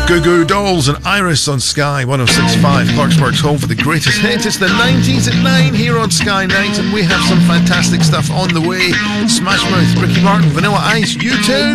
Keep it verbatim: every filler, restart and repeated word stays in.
Goo Goo Dolls and Iris on Sky one oh six point five, Clarksburg's home for the greatest hits. It's the nineties at nine here on Sky Night, and we have some fantastic stuff on the way. Smash Mouth, Ricky Martin, Vanilla Ice, U two.